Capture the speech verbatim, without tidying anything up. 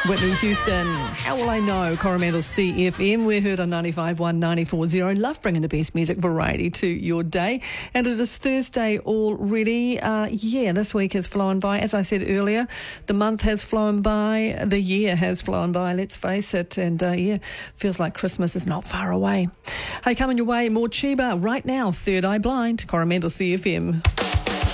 Whitney Houston, How Will I Know? Coromandel C F M. We're heard on ninety-five point one, ninety-four point zero. Love bringing the best music variety to your day. And it is Thursday already. Uh, yeah, this week has flown by. As I said earlier, the month has flown by. The year has flown by, let's face it. And uh, yeah, feels like Christmas is not far away. Hey, coming your way, more Chiba right now. Third Eye Blind, Coromandel C F M.